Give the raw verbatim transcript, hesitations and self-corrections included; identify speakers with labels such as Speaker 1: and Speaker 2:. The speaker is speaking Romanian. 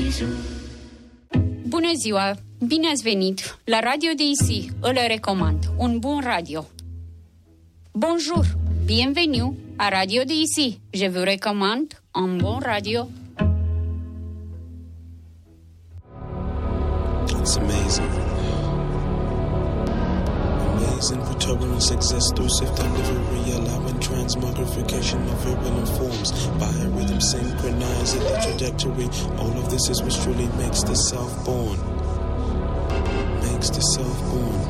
Speaker 1: Bună ziua! Bine ați venit la Radio D C. Îl recomand. Un bun radio. Bonjour! Bienvenue à Radio D C. Je vous recommande un bon radio.
Speaker 2: It's amazing. Amazing for turbulence exists through sift and delivery, allowing transmogrification of verbal forms by a rhythm synchronizing the trajectory. All of this is what truly makes the self born. Makes the self born.